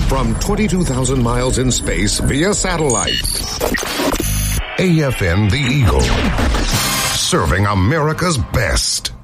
from 22,000 miles in space via satellite. AFN The Eagle, serving America's best.